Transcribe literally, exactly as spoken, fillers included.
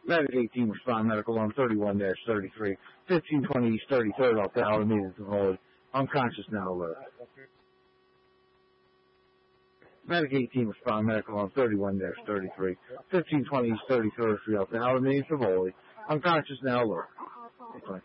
Medic eighteen, respond medical on thirty-one dash thirty-three. fifteen twenty East thirty-third off the Alameda Tivoli. Unconscious now alert. Medic eighteen, respond medical on thirty-one dash thirty-three. fifteen twenty East thirty-third Street off the Alameda Tivoli. Unconscious now alert.